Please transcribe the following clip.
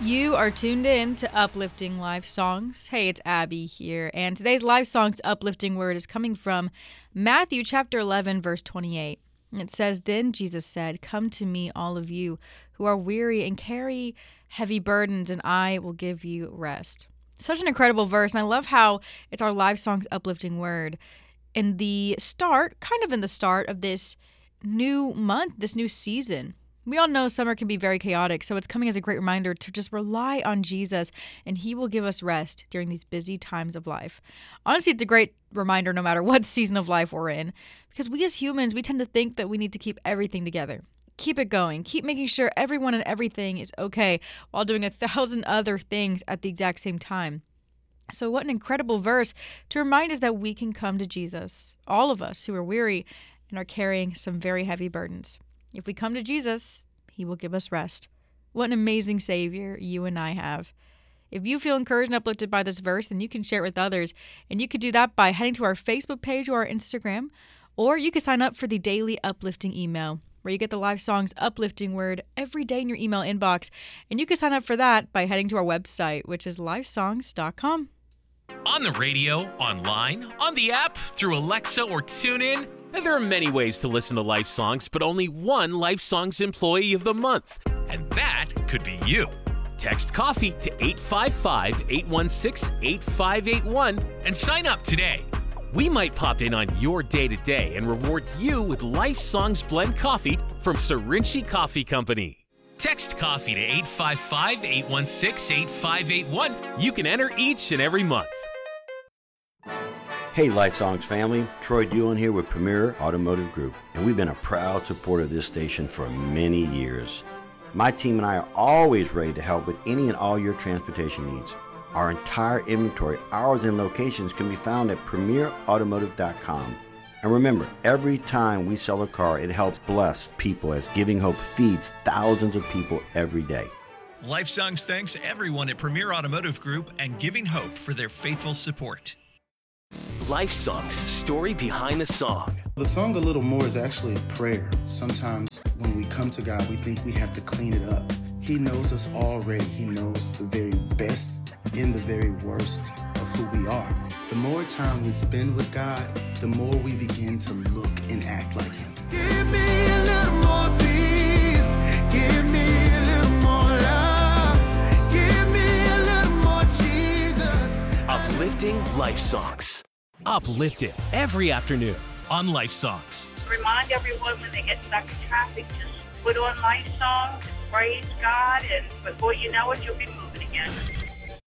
You are tuned in to Uplifting Life Songs. Hey, it's Abby here, and today's Life Songs uplifting word is coming from Matthew chapter 11, verse 28. And it says, "Then Jesus said, 'Come to me, all of you who are weary and carry heavy burdens, and I will give you rest.'" Such an incredible verse, and I love how it's our Life Songs uplifting word in the start, of this new month, this new season. We all know summer can be very chaotic, so it's coming as a great reminder to just rely on Jesus, and He will give us rest during these busy times of life. Honestly, it's a great reminder no matter what season of life we're in, because we as humans, we tend to think that we need to keep everything together. Keep it going. Keep making sure everyone and everything is okay while doing 1,000 other things at the exact same time. So what an incredible verse to remind us that we can come to Jesus, all of us who are weary and are carrying some very heavy burdens. If we come to Jesus, He will give us rest. What an amazing Savior you and I have. If you feel encouraged and uplifted by this verse, then you can share it with others. And you could do that by heading to our Facebook page or our Instagram, or you could sign up for the daily uplifting email, where you get the Life Songs uplifting word every day in your email inbox. And you can sign up for that by heading to our website, which is lifesongs.com. On the radio, online, on the app, through Alexa or TuneIn. There are many ways to listen to Life Songs, but only one Life Songs Employee of the Month. And that could be you. Text COFFEE to 855-816-8581 and sign up today. We might pop in on your day-to-day and reward you with Life Songs Blend Coffee from Serinci Coffee Company. Text COFFEE to 855-816-8581. You can enter each and every month. Hey Life Songs family, Troy Doolan here with Premier Automotive Group, and we've been a proud supporter of this station for many years. My team and I are always ready to help with any and all your transportation needs. Our entire inventory, hours, and locations can be found at premierautomotive.com. And remember, every time we sell a car, it helps bless people as Giving Hope feeds thousands of people every day. Life Songs thanks everyone at Premier Automotive Group and Giving Hope for their faithful support. Life Songs, story behind the song. The song A Little More is actually a prayer. Sometimes when we come to God, we think we have to clean it up. He knows us already. He knows the very best and the very worst of who we are. The more time we spend with God, the more we begin to look and act like Him. Give me a little more peace. Give me a little more love. Give me a little more Jesus. Uplifting Life Songs. Uplifted every afternoon on Life Songs. Remind everyone when they get stuck in traffic, just put on Life Songs, praise God, and before you know it, you'll be moving again.